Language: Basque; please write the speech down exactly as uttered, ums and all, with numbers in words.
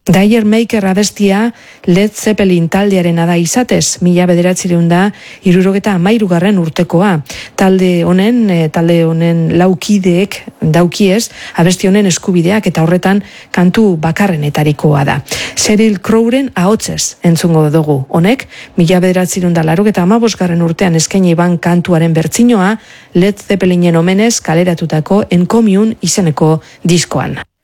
Dyer Maker abestia Led Zeppelin taldearena da izatez, mila bederatziehun da hirurogeta hamairugarren urtekoa. Talde honen, talde honen laukideek daukiez, abesti honen eskubideak eta horretan kantu bakarrenetarikoa da. Sheryl Crowren ahotsez entzungo dugu. Honek, mila bederatziehun da laurogeita hamabosgarren urtean eskaini ban kantuaren bertsinoa Led Zeppelinen omenez kaleratutako En Commune izeneko diskoan.